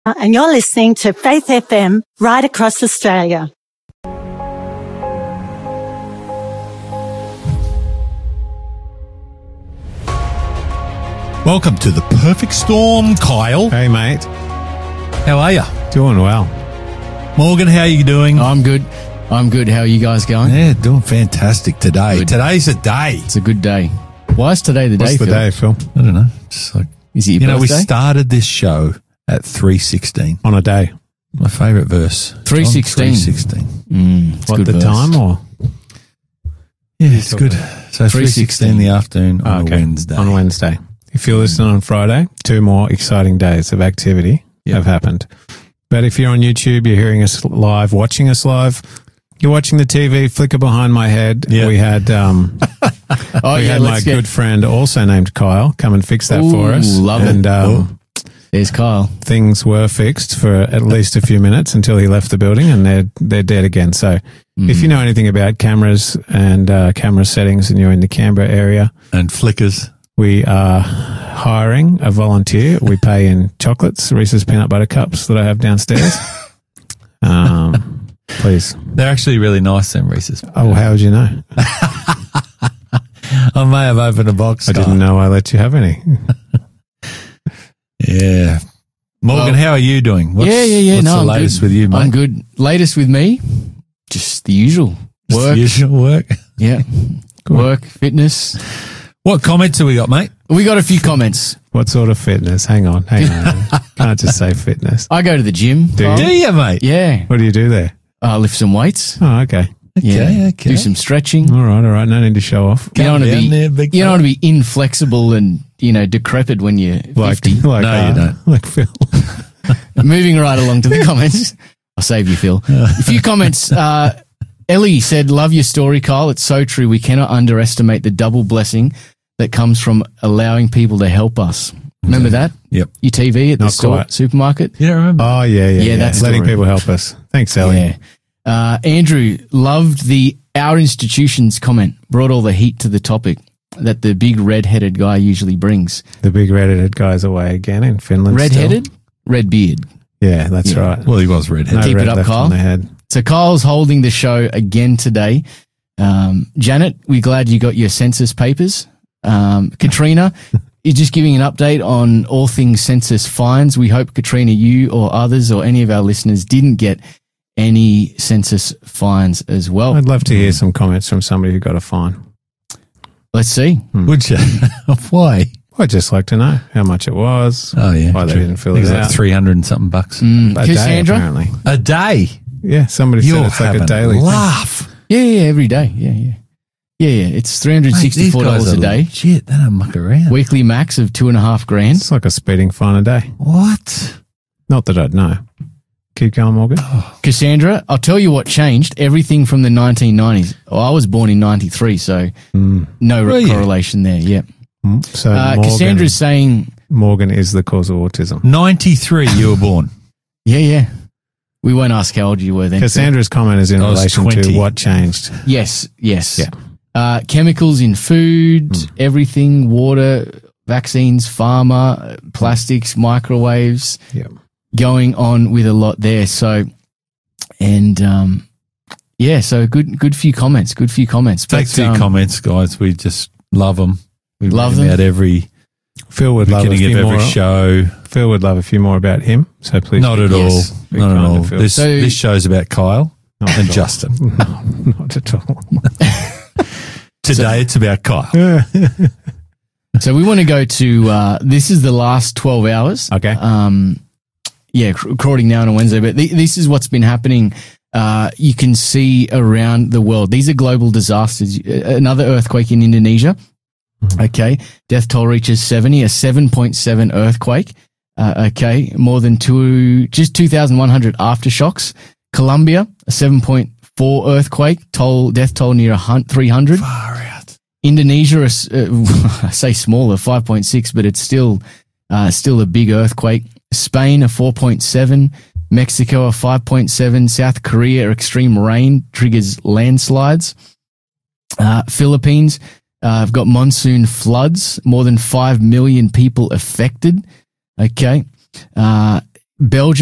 And you're listening to Faith FM right across Australia. Welcome to the Perfect Storm, Kyle. Hey, mate. How are you? Doing well. Morgan, how are you doing? I'm good. How are you guys going? Yeah, doing fantastic today. Good. Today's a day. It's a good day. Why is today the day, What's the Phil? day, Phil? I don't know. Just like, Is it your we birthday? started this show at 3:16. On a day. My favourite verse. 3:16. 3:16. It's What, good the verse. time or? Yeah, it's good. So 3:16 in the afternoon on a Wednesday. On Wednesday. If you're listening on Friday, 2 more exciting days of activity have happened. But if you're on YouTube, you're hearing us live, watching us live, you're watching the TV flicker behind my head. Yeah. We had my good friend, also named Kyle, come and fix that for us. Love and, it. There's Kyle. things were fixed for at least a few minutes until he left the building, and they're dead again. So if you know anything about cameras and camera settings and you're in the Canberra area, And flickers. we are hiring a volunteer. We pay in chocolates, Reese's peanut butter cups that I have downstairs. Please. They're actually really nice, them Reese's. Oh, how would you know? I may have opened a box. I didn't know I let you have any. Yeah. Morgan, Well, how are you doing? What's, Yeah. What's No, the I'm latest good. with you, mate? I'm good. Latest with me, just the usual. Just Work. usual work. Yeah. Work, fitness. What comments have we got, mate? We got a few comments. What sort of fitness? Hang on. Can't just say fitness. I go to the gym. Kyle. Do you, mate? Yeah. What do you do there? Lift some weights. Oh, okay. Yeah. Okay. Do some stretching. All right. No need to show off. You don't Come want to down be, there, big you don't fella. want to be inflexible and, decrepit when you're 50. No, you don't. Like Phil. Moving right along to the comments. I'll save you, Phil. A few comments. Ellie said, love your story, Kyle. It's so true. We cannot underestimate the double blessing that comes from allowing people to help us. Remember that? Yep. Your TV at the Not store, quite. supermarket? You don't remember? Oh, yeah. Yeah, that's letting story. people help us. Thanks, Ellie. Yeah. Andrew loved the our institutions comment, brought all the heat to the topic that the big red-headed guy usually brings. The big red-headed guy's away again in Finland. Red-headed? Red beard. Yeah, that's Yeah. right. Well, he was redheaded. No Keep red it up, left Kyle. on their head. So Kyle's holding the show again today. Janet, we're glad you got your census papers. Katrina is just giving an update on all things census fines. We hope, Katrina, you or others or any of our listeners didn't get any census fines as well. I'd love to hear some comments from somebody who got a fine. Let's see. Would you? Why? I'd just like to know how much it was. Oh, yeah. Why they true. didn't fill I think it it's like out. 300 and something bucks. A day, Cassandra? apparently. A day. Yeah, somebody You're said it's like having a daily thing. laugh. Yeah, every day. Yeah. It's Mate, these $364 guys a are day. legit. They don't muck around. Weekly max of $2,500. It's like a speeding fine a day. What? Not that I'd know. Keep going, Morgan. Cassandra, I'll tell you what changed. Everything from the 1990s. Well, I was born in 93, so no Were you? correlation there. Yeah. So Cassandra's saying, Morgan is the cause of autism. 93 you were born. yeah. We won't ask how old you were then. Cassandra's comment is in I was relation 20. to what changed. Yes. Yeah. Chemicals in food, everything, water, vaccines, pharma, plastics, microwaves, Yeah. going on with a lot there. So, and so good few comments. Thanks for your comments, guys. We just love them. We Love read them. out every Phil would love a beginning few of every more. show. Phil would love a few more about him. So please. Not at Yes. all. Be Not at kind all. to Phil. This show's about Kyle Not and at all. Justin. No, not at all. Today it's about Kyle. So we want to go to, this is the last 12 hours. Okay. Recording now on a Wednesday, but this is what's been happening. You can see around the world. These are global disasters. Another earthquake in Indonesia. Okay. Death toll reaches 70, a 7.7 earthquake. Okay. More than 2,100 aftershocks. Colombia, a 7.4 earthquake. Death toll near 300. Far out. Indonesia, I say smaller, 5.6, but it's still a big earthquake. Spain, a 4.7. Mexico, a 5.7. South Korea, extreme rain triggers landslides. Philippines, have got monsoon floods. More than 5 million people affected. Okay. Belgium